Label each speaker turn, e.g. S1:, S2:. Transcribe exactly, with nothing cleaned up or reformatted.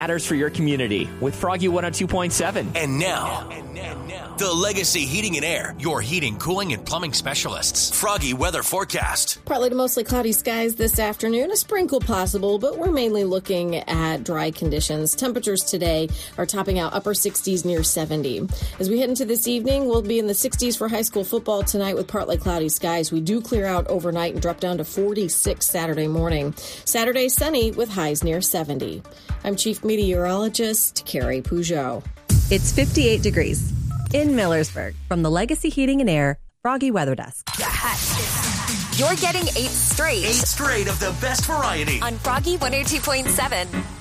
S1: Matters for your community with Froggy one oh two point seven.
S2: And now, the Legacy Heating and Air, your heating, cooling, and plumbing specialists. Froggy weather forecast.
S3: Partly to mostly cloudy skies this afternoon. A sprinkle possible, but we're mainly looking at dry conditions. Temperatures today are topping out upper sixties near seventy. As we head into this evening, we'll be in the sixties for high school football tonight with partly cloudy skies. We do clear out overnight and drop down to forty-six Saturday morning. Saturday sunny with highs near seventy. I'm Chief Meteorologist Carrie Peugeot.
S4: It's fifty-eight degrees in Millersburg. From the Legacy Heating and Air Froggy Weather Desk.
S5: You're getting eight straight.
S2: Eight straight of the best variety.
S5: On Froggy one oh two point seven.